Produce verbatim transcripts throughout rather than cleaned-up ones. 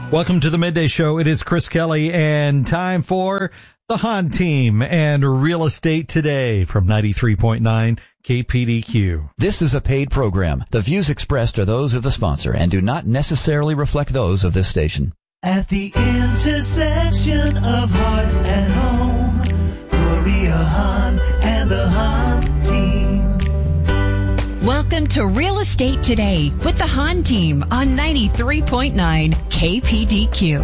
Welcome to the Midday Show. It is Chris Kelly and time for the Hahn Team and Real Estate Today from ninety-three point nine K P D Q. This is a paid program. The views expressed are those of the sponsor and do not necessarily reflect those of this station. At the intersection of heart and home, Gloria Hahn and the Hahn Team. Welcome to Real Estate Today with the Hahn Team on ninety-three point nine K P D Q.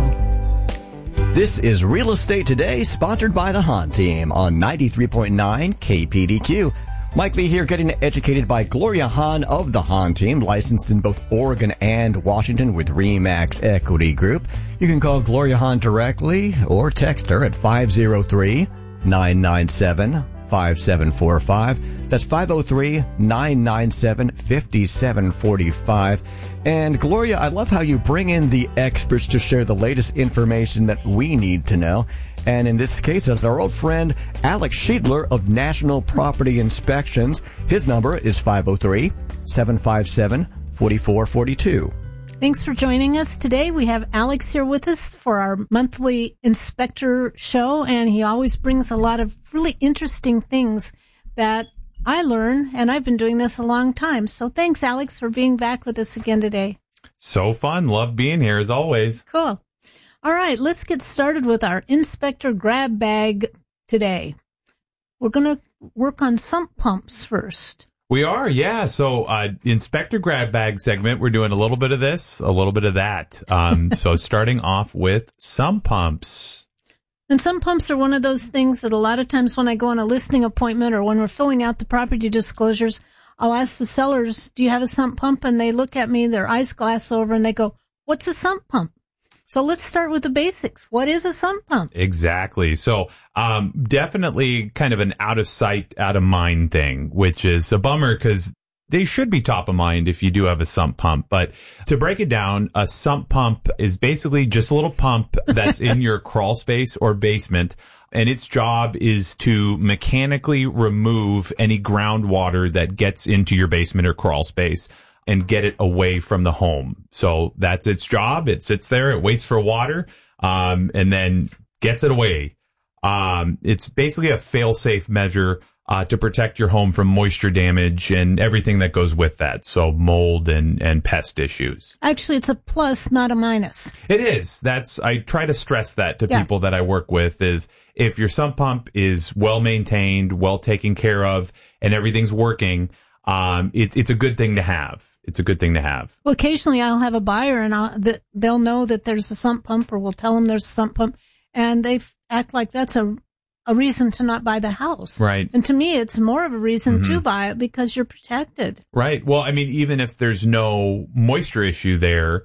This is Real Estate Today, sponsored by the Hahn Team on ninety-three point nine K P D Q. Mike Lee here, getting educated by Gloria Hahn of the Hahn Team, licensed in both Oregon and Washington with RE/MAX Equity Group. You can call Gloria Hahn directly or text her at five oh three, nine nine seven, five seven four five. That's five oh three, nine nine seven, five seven four five. And Gloria, I love how you bring in the experts to share the latest information that we need to know. And in this case, that's our old friend Alex Schiedler of National Property Inspections. His number is five oh three, seven five seven, four four four two. Thanks for joining us today. We have Alex here with us for our monthly inspector show, and he always brings a lot of really interesting things that I learn, and I've been doing this a long time. So thanks, Alex, for being back with us again today. So fun. Love being here as always. Cool. All right, let's get started with our inspector grab bag today. We're going to work on sump pumps first. We are, yeah. So, uh, Inspector Grab Bag segment, we're doing a little bit of this, a little bit of that. Um, so starting off with sump pumps. And sump pumps are one of those things that a lot of times when I go on a listing appointment or when we're filling out the property disclosures, I'll ask the sellers, do you have a sump pump? And they look at me, their eyes glass over, and they go, what's a sump pump? So let's start with the basics. What is a sump pump? Exactly. So um, definitely kind of an out of sight, out of mind thing, which is a bummer because they should be top of mind if you do have a sump pump. But to break it down, a sump pump is basically just a little pump that's in your crawl space or basement. And its job is to mechanically remove any groundwater that gets into your basement or crawl space and get it away from the home. So that's its job. It sits there, it waits for water, um, and then gets it away. Um, it's basically a fail-safe measure uh, to protect your home from moisture damage and everything that goes with that. So mold and, and pest issues. Actually, it's a plus, not a minus. It is. That's, I try to stress that to Yeah. people that I work with is if your sump pump is well maintained, well taken care of, and everything's working, Um, it's, it's a good thing to have. It's a good thing to have. Well, occasionally I'll have a buyer and I'll, that they'll know that there's a sump pump, or we'll tell them there's a sump pump, and they f- act like that's a, a reason to not buy the house. Right. And to me, it's more of a reason Mm-hmm. to buy it because you're protected. Right. Well, I mean, even if there's no moisture issue there,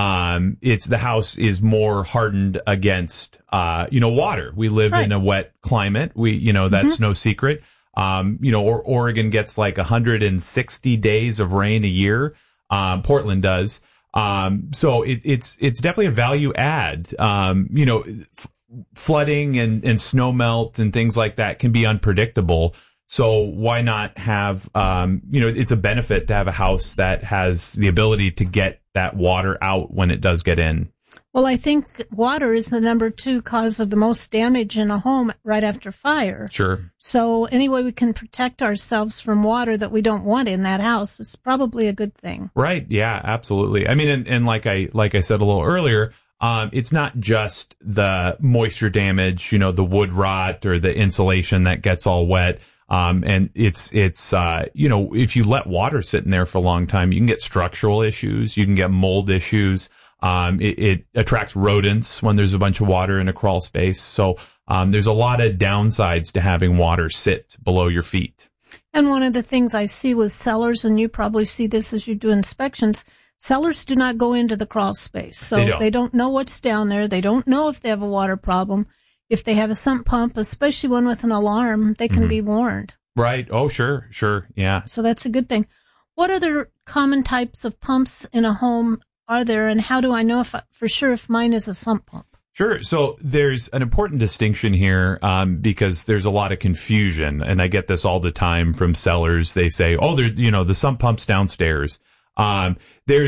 um, it's the house is more hardened against, uh, you know, water. We live Right. in a wet climate. We, you know, that's Mm-hmm. no secret. Um, you know, or Oregon gets like one hundred sixty days of rain a year. Um, Portland does. Um, so it, it's, it's definitely a value add. Um, you know, f- flooding and, and snow melt and things like that can be unpredictable. So why not have, um, you know, it's a benefit to have a house that has the ability to get that water out when it does get in. Well, I think water is the number two cause of the most damage in a home right after fire. Sure. So any way we can protect ourselves from water that we don't want in that house is probably a good thing. Right. Yeah, absolutely. I mean, and, and like I, like I said a little earlier, um, it's not just the moisture damage, you know, the wood rot or the insulation that gets all wet. Um, and it's, it's, uh, you know, if you let water sit in there for a long time, you can get structural issues. You can get mold issues. Um, it, it attracts rodents when there's a bunch of water in a crawl space. So, um, there's a lot of downsides to having water sit below your feet. And one of the things I see with sellers, and you probably see this as you do inspections, sellers do not go into the crawl space. So They don't. they don't know what's down there. They don't know if they have a water problem. If they have a sump pump, especially one with an alarm, they can Mm-hmm. be warned. Right. Oh, sure. Sure. Yeah. So that's a good thing. What other common types of pumps in a home are there, and how do I know if for sure if mine is a sump pump? Sure. So there's an important distinction here, um, because there's a lot of confusion, and I get this all the time from sellers. They say, "Oh, there, you know, the sump pump's downstairs." Um, there's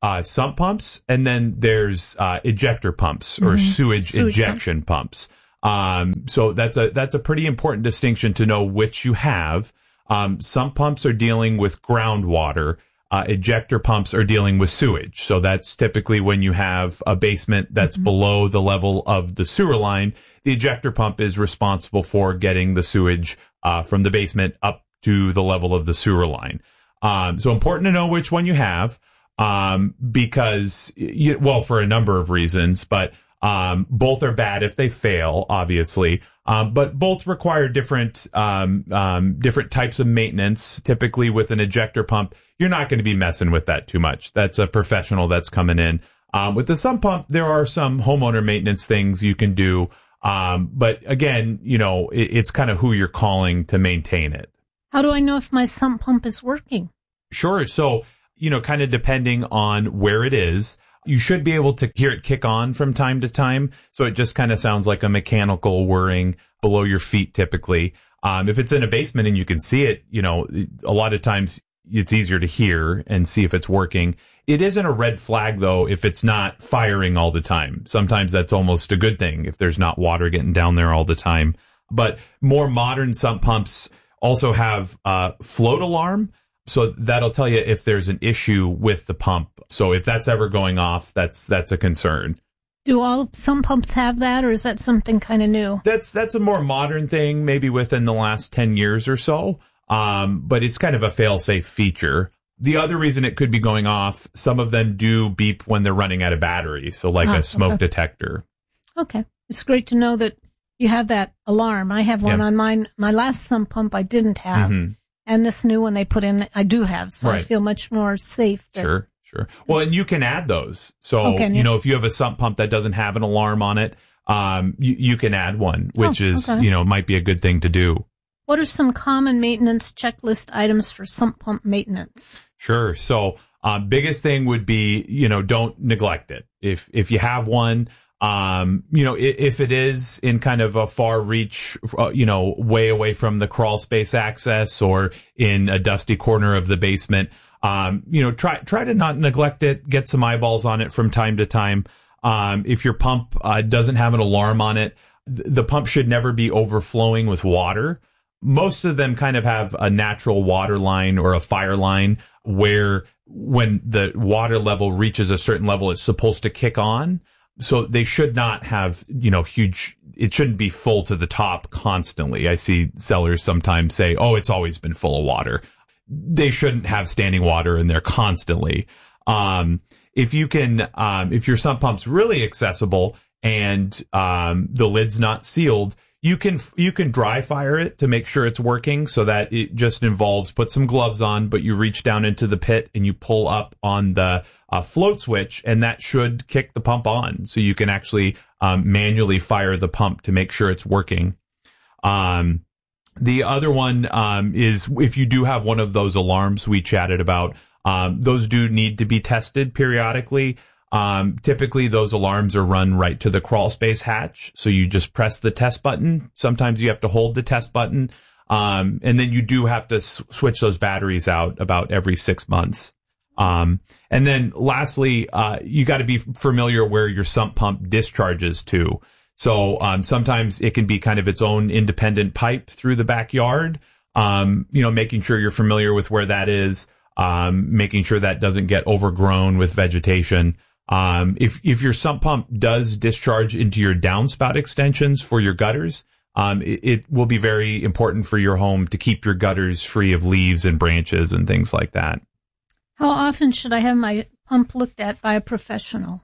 uh, sump pumps, and then there's uh, ejector pumps or Mm-hmm. sewage, Sewage ejection pumps. Um, so that's a that's a pretty important distinction to know which you have. Um, sump pumps are dealing with groundwater. Uh, ejector pumps are dealing with sewage. So that's typically when you have a basement that's mm-hmm. below the level of the sewer line. The ejector pump is responsible for getting the sewage uh, from the basement up to the level of the sewer line. Um, so important to know which one you have, um, because, you, well, for a number of reasons, but um, both are bad if they fail, obviously. Um, but both require different, um, um, different types of maintenance. Typically with an ejector pump, you're not going to be messing with that too much. That's a professional that's coming in. Um, with the sump pump, there are some homeowner maintenance things you can do. Um, but again, you know, it, it's kind of who you're calling to maintain it. How do I know if my sump pump is working? Sure. So, you know, kind of depending on where it is, you should be able to hear it kick on from time to time. So it just kind of sounds like a mechanical whirring below your feet typically. Um, if it's in a basement and you can see it, you know, a lot of times it's easier to hear and see if it's working. It isn't a red flag though if it's not firing all the time. Sometimes that's almost a good thing if there's not water getting down there all the time. But more modern sump pumps also have uh float alarm. So that'll tell you if there's an issue with the pump. So if that's ever going off, that's that's a concern. Do all sump pumps have that, or is that something kind of new? That's that's a more modern thing, maybe within the last ten years or so. Um, but it's kind of a fail-safe feature. The other reason it could be going off, some of them do beep when they're running out of battery. So like ah, a smoke okay. detector. Okay. It's great to know that you have that alarm. I have one yeah. on mine. My last sump pump I didn't have. Mm-hmm. And this new one they put in, I do have, so right. I feel much more safe. That, sure, sure. Well, and you can add those. So, okay, you know, if you have a sump pump that doesn't have an alarm on it, um, you, you can add one, which oh, is, okay. you know, might be a good thing to do. What are some common maintenance checklist items for sump pump maintenance? Sure. So, um, biggest thing would be, you know, don't neglect it. If, if you have one, Um, you know, if, if it is in kind of a far reach, uh, you know, way away from the crawl space access or in a dusty corner of the basement, um, you know, try, try to not neglect it, get some eyeballs on it from time to time. Um, if your pump, uh, doesn't have an alarm on it, th- the pump should never be overflowing with water. Most of them kind of have a natural water line or a fire line where when the water level reaches a certain level, it's supposed to kick on. So they should not have, you know, huge, it shouldn't be full to the top constantly. I see sellers sometimes say, oh, it's always been full of water. They shouldn't have standing water in there constantly. Um, if you can, um, if your sump pump's really accessible and, um, the lid's not sealed, you can, you can dry fire it to make sure it's working so that it just involves put some gloves on, but you reach down into the pit and you pull up on the uh, float switch and that should kick the pump on. So you can actually, um, manually fire the pump to make sure it's working. Um, the other one, um, is if you do have one of those alarms we chatted about, um, those do need to be tested periodically. Um, typically those alarms are run right to the crawl space hatch. So you just press the test button. Sometimes you have to hold the test button. Um, and then you do have to s- switch those batteries out about every six months. Um, and then lastly, uh, you got to be familiar where your sump pump discharges to. So, um, sometimes it can be kind of its own independent pipe through the backyard. Um, you know, making sure you're familiar with where that is, um, making sure that doesn't get overgrown with vegetation. Um, if, if your sump pump does discharge into your downspout extensions for your gutters, um, it, it will be very important for your home to keep your gutters free of leaves and branches and things like that. How often should I have my pump looked at by a professional?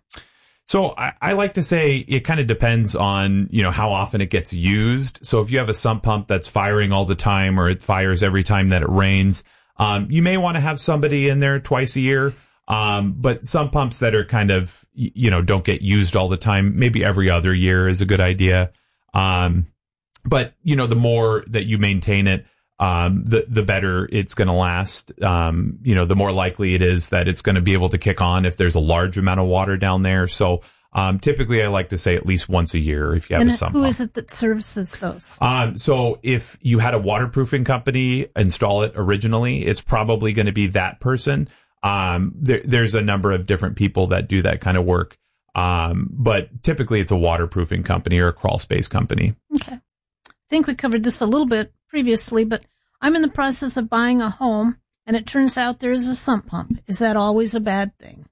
So I, I like to say it kind of depends on, you know, how often it gets used. So if you have a sump pump that's firing all the time or it fires every time that it rains, um, you may want to have somebody in there twice a year. Um, but some pumps that are kind of, you know, don't get used all the time, maybe every other year is a good idea. Um, but, you know, the more that you maintain it, um, the, the better it's going to last. Um, you know, the more likely it is that it's going to be able to kick on if there's a large amount of water down there. So, um, typically I like to say at least once a year if you have and a sump who pump. is it that services those? Um, so if you had a waterproofing company install it originally, it's probably going to be that person. Um, there, there's a number of different people that do that kind of work. Um, but typically it's a waterproofing company or a crawl space company. Okay. I think we covered this a little bit previously, but I'm in the process of buying a home, and it turns out there is a sump pump. Is that always a bad thing?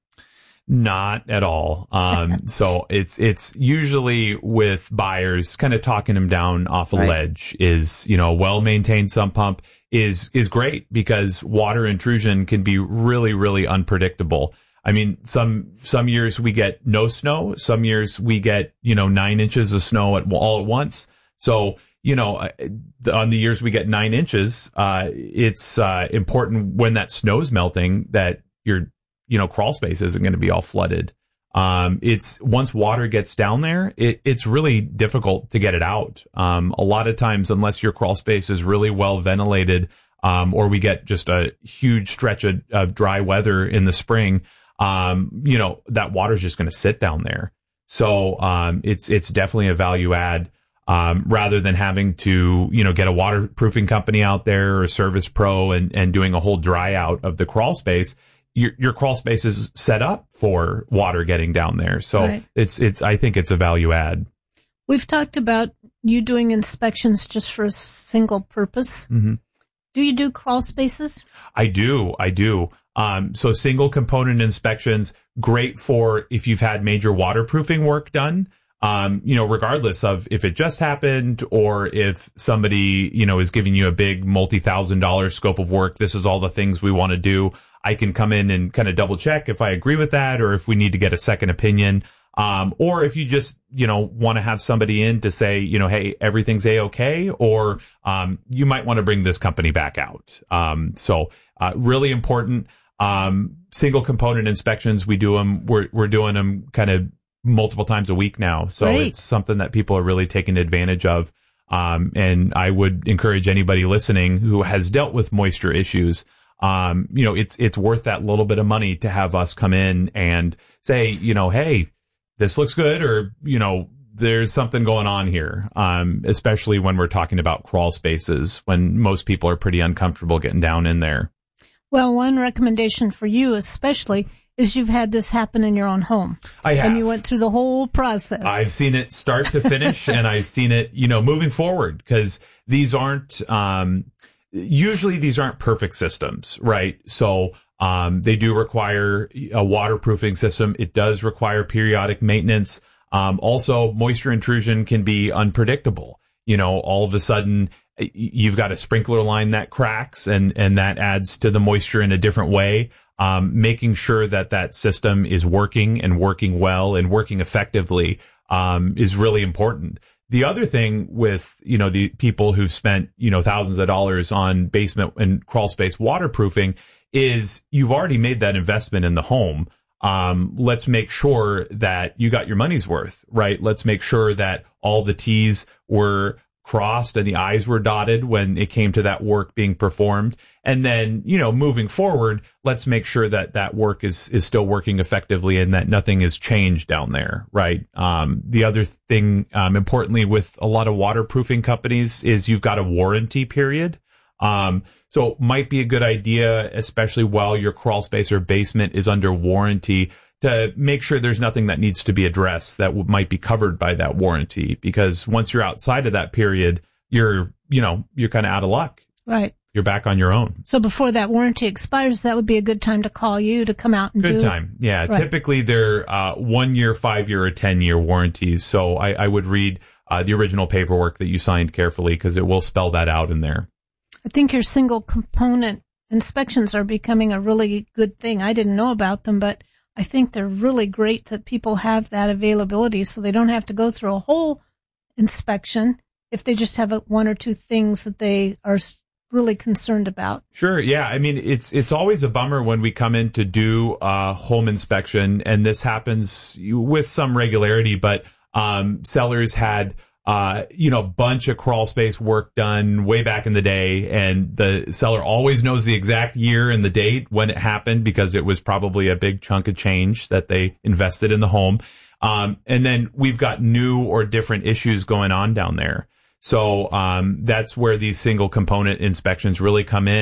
Not at all. Um, so it's, it's usually with buyers kind of talking them down off a Right. ledge is, you know, a well-maintained sump pump is, is great because water intrusion can be really, really unpredictable. I mean, some, some years we get no snow. Some years we get, you know, nine inches of snow at all at once. So, you know, on the years we get nine inches, uh, it's, uh, important when that snow's melting that you're, you know, crawl space isn't going to be all flooded. Um, it's once water gets down there, it, it's really difficult to get it out. Um, a lot of times, unless your crawl space is really well ventilated, um, or we get just a huge stretch of, of dry weather in the spring, um, you know, that water's just going to sit down there. So, um, it's, it's definitely a value add, um, rather than having to, you know, get a waterproofing company out there or a Service Pro and, and doing a whole dry out of the crawl space. Your, your crawl space is set up for water getting down there. So Right. it's, it's, I think it's a value add. We've talked about you doing inspections just for a single purpose. Mm-hmm. Do you do crawl spaces? I do. I do. Um, so single component inspections, great for if you've had major waterproofing work done. Um, you know, regardless of if it just happened or if somebody, you know, is giving you a big multi-thousand dollar scope of work, this is all the things we want to do. I can come in and kind of double check if I agree with that or if we need to get a second opinion. Um, or if you just, you know, want to have somebody in to say, you know, hey, everything's A-okay, or, um, you might want to bring this company back out. Um, so, uh, really important. Um, single component inspections, we do them, we're, we're doing them kind of multiple times a week now. So Great. It's something that people are really taking advantage of. Um, and I would encourage anybody listening who has dealt with moisture issues, um, you know, it's, it's worth that little bit of money to have us come in and say, you know, hey, this looks good, or, you know, there's something going on here. Um, especially when we're talking about crawl spaces, when most people are pretty uncomfortable getting down in there. Well, one recommendation for you especially is you've had this happen in your own home. I have. And you went through the whole process. I've seen it start to finish, and I've seen it, you know, moving forward, because these aren't, um, usually these aren't perfect systems, right? So, um, they do require a waterproofing system. It does require periodic maintenance. Um, also, moisture intrusion can be unpredictable. You know, all of a sudden, you've got a sprinkler line that cracks, and, and that adds to the moisture in a different way. Um, making sure that that system is working and working well and working effectively, um, is really important. The other thing with, you know, the people who've spent, you know, thousands of dollars on basement and crawl space waterproofing is you've already made that investment in the home. Um, let's make sure that you got your money's worth, right? Let's make sure that all the T's were crossed and the I's were dotted when it came to that work being performed. And then, you know, moving forward, let's make sure that that work is, is still working effectively and that nothing has changed down there, right? Um, the other thing, um, importantly with a lot of waterproofing companies is you've got a warranty period. Um, so it might be a good idea, especially while your crawl space or basement is under warranty, to make sure there's nothing that needs to be addressed that w- might be covered by that warranty. Because once you're outside of that period, you're, you know, you're kind of out of luck. Right. You're back on your own. So before that warranty expires, that would be a good time to call you to come out and Good do time. Yeah. Right. Typically they're, uh, one year, five year, or ten year warranties. So I, I would read, uh, the original paperwork that you signed carefully, because it will spell that out in there. I think your single component inspections are becoming a really good thing. I didn't know about them, but I think they're really great that people have that availability so they don't have to go through a whole inspection if they just have a, one or two things that they are really concerned about. Sure. Yeah. I mean, it's, it's always a bummer when we come in to do a home inspection, and this happens with some regularity, but, um, sellers had, uh, you know, bunch of crawl space work done way back in the day, and the seller always knows the exact year and the date when it happened, because it was probably a big chunk of change that they invested in the home. Um, and then we've got new or different issues going on down there. So, um, that's where these single component inspections really come in,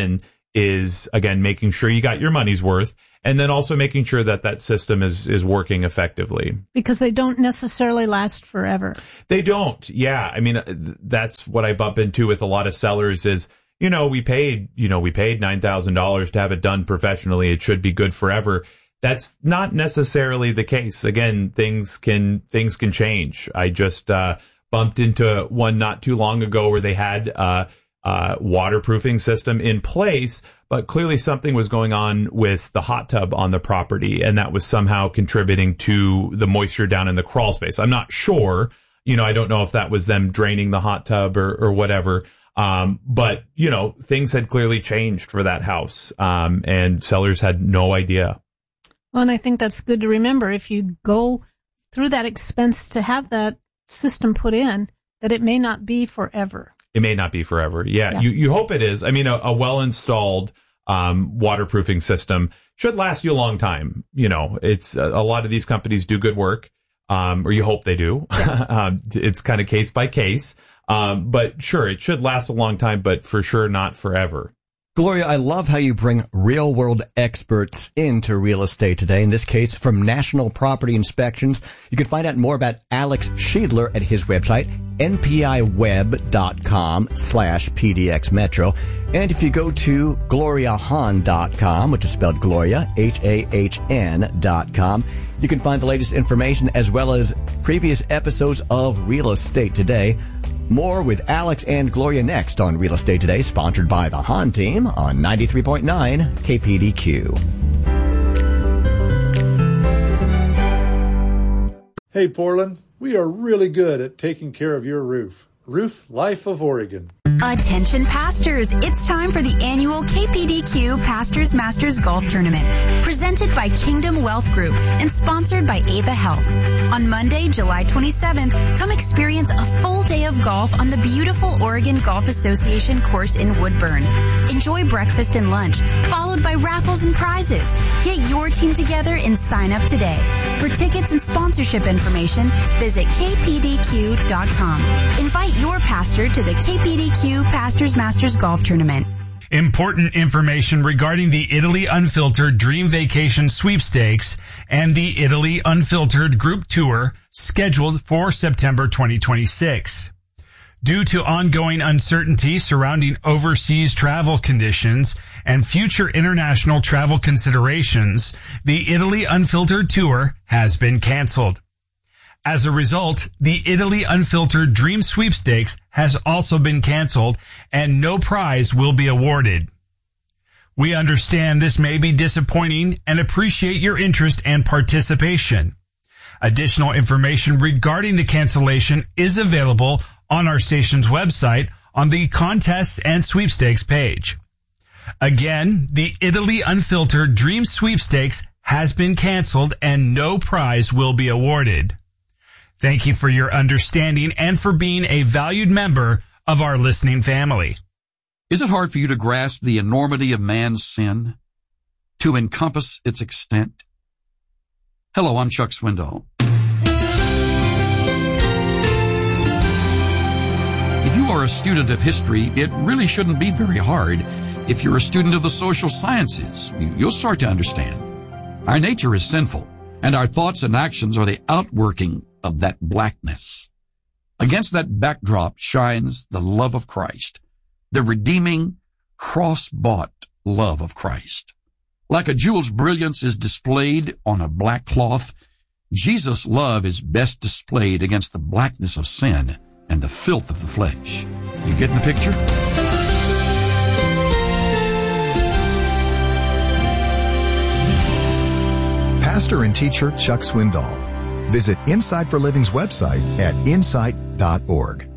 is, again, making sure you got your money's worth, and then also making sure that that system is, is working effectively. Because they don't necessarily last forever. They don't. Yeah. I mean, that's what I bump into with a lot of sellers is, you know, we paid, you know, we paid nine thousand dollars to have it done professionally. It should be good forever. That's not necessarily the case. Again, things can, things can change. I just, uh, bumped into one not too long ago where they had, uh, Uh, waterproofing system in place, but clearly something was going on with the hot tub on the property, and that was somehow contributing to the moisture down in the crawl space. I'm not sure. You know, I don't know if that was them draining the hot tub or, or whatever. Um, but, you know, things had clearly changed for that house, um, and sellers had no idea. Well, and I think that's good to remember. If you go through that expense to have that system put in, that it may not be forever. It may not be forever. Yeah, yeah. You, you hope it is. I mean, a, a well-installed um, waterproofing system should last you a long time. You know, it's a, a lot of these companies do good work, um, or you hope they do. Yeah. um, it's kind of case by case. Um, but sure, it should last a long time, but for sure not forever. Gloria, I love how you bring real-world experts into real estate today, in this case from National Property Inspections. You can find out more about Alex Schiedler at his website, npiweb.com slash pdxmetro. And if you go to gloria hahn dot com, which is spelled Gloria, H A H N dot com, you can find the latest information as well as previous episodes of Real Estate Today. More with Alex and Gloria next on Real Estate Today, sponsored by the Hahn Team on ninety-three point nine K P D Q. Hey, Portland, we are really good at taking care of your roof. Roof Life of Oregon. Attention pastors, it's time for the annual K P D Q Pastors Masters Golf Tournament, presented by Kingdom Wealth Group and sponsored by Ava Health. On Monday, July twenty-seventh, come experience a full day of golf on the beautiful Oregon Golf Association course in Woodburn. Enjoy breakfast and lunch, followed by raffles and prizes. Get your team together and sign up today. For tickets and sponsorship information, visit k p d q dot com. Invite your pastor to the K P D Q Pastors Masters Golf Tournament. Important information regarding the Italy Unfiltered Dream Vacation Sweepstakes and the Italy Unfiltered Group Tour scheduled for September twenty twenty-six. Due to ongoing uncertainty surrounding overseas travel conditions and future international travel considerations, the Italy Unfiltered Tour has been canceled. As a result, the Italy Unfiltered Dream Sweepstakes has also been canceled and no prize will be awarded. We understand this may be disappointing and appreciate your interest and participation. Additional information regarding the cancellation is available on our station's website on the Contests and Sweepstakes page. Again, the Italy Unfiltered Dream Sweepstakes has been canceled and no prize will be awarded. Thank you for your understanding and for being a valued member of our listening family. Is it hard for you to grasp the enormity of man's sin, to encompass its extent? Hello, I'm Chuck Swindoll. If you are a student of history, it really shouldn't be very hard. If you're a student of the social sciences, you'll start to understand. Our nature is sinful, and our thoughts and actions are the outworking of that blackness. Against that backdrop shines the love of Christ, the redeeming, cross-bought love of Christ. Like a jewel's brilliance is displayed on a black cloth, Jesus' love is best displayed against the blackness of sin and the filth of the flesh. You getting the picture? Pastor and teacher Chuck Swindoll. Visit Insight for Living's website at insight dot org.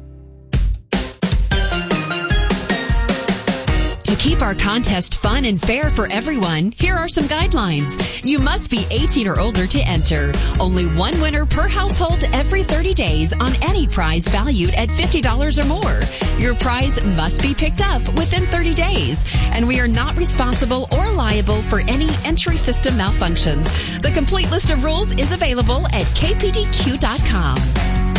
To keep our contest fun and fair for everyone, here are some guidelines. You must be eighteen or older to enter. Only one winner per household every thirty days on any prize valued at fifty dollars or more. Your prize must be picked up within thirty days, and we are not responsible or liable for any entry system malfunctions. The complete list of rules is available at k p d q dot com.